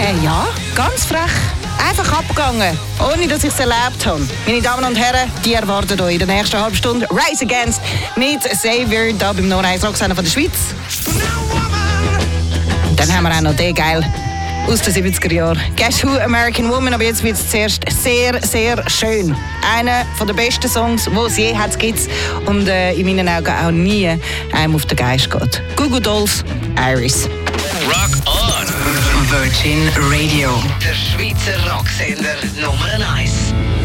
Ja, ganz frech. Einfach abgegangen, ohne dass ich es erlebt habe. Meine Damen und Herren, die erwarten euch in der nächsten halben Stunde Rise Against mit Xavier, da beim Nummer 1 Rocksender von der Schweiz. Dann haben wir auch noch den geil aus den 70er Jahren. Guess Who, American Woman, aber jetzt wird es zuerst sehr, sehr schön. Einer der besten Songs, die es je hat, gibt's und in meinen Augen auch nie einem auf den Geist geht. Goo Goo Dolls, Iris. Rock on! Virgin Radio. Der Schweizer Rocksender Nummer 1.